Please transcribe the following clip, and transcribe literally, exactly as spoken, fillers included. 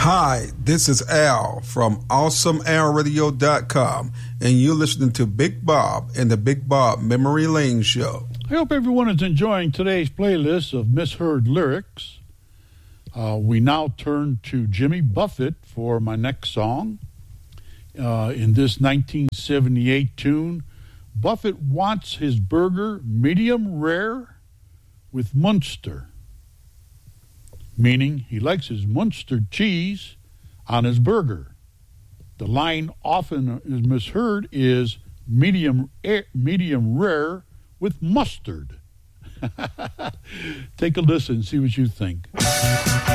Hi, this is Al from awesome al radio dot com, and you're listening to Big Bob and the Big Bob Memory Lane Show. I hope everyone is enjoying today's playlist of misheard lyrics. Uh, we now turn to Jimmy Buffett for my next song. Uh, in this nineteen seventy-eight tune, Buffett wants his burger medium rare with Munster, meaning he likes his Munster cheese on his burger. The line often is misheard is medium medium rare with mustard. Take a listen, see what you think.